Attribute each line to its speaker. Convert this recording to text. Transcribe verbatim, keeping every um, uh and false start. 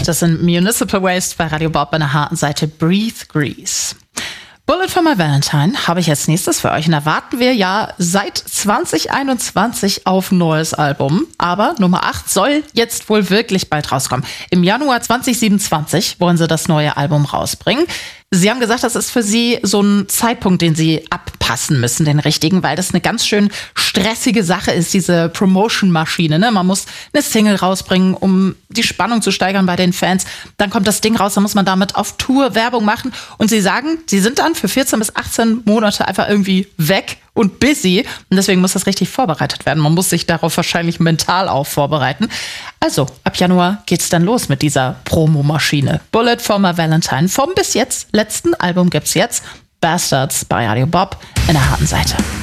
Speaker 1: Das sind Municipal Waste bei Radio Bob an der harten Seite Breathe Grease. Bullet for My Valentine habe ich als nächstes für euch. Und da warten wir ja seit zwanzig einundzwanzig auf ein neues Album. Aber Nummer acht soll jetzt wohl wirklich bald rauskommen. Im Januar zwanzig siebenundzwanzig wollen sie das neue Album rausbringen. Sie haben gesagt, das ist für Sie so ein Zeitpunkt, den Sie abpassen müssen, den richtigen, weil das eine ganz schön stressige Sache ist, diese Promotion-Maschine. Ne? Man muss eine Single rausbringen, um die Spannung zu steigern bei den Fans. Dann kommt das Ding raus, dann muss man damit auf Tour Werbung machen. Und Sie sagen, Sie sind dann für vierzehn bis achtzehn Monate einfach irgendwie weg und busy. Und deswegen muss das richtig vorbereitet werden. Man muss sich darauf wahrscheinlich mental auch vorbereiten. Also, ab Januar geht's dann los mit dieser Promomaschine. Bullet for My Valentine. Vom bis jetzt letzten Album gibt's jetzt Bastards bei Radio Bob in der harten Seite.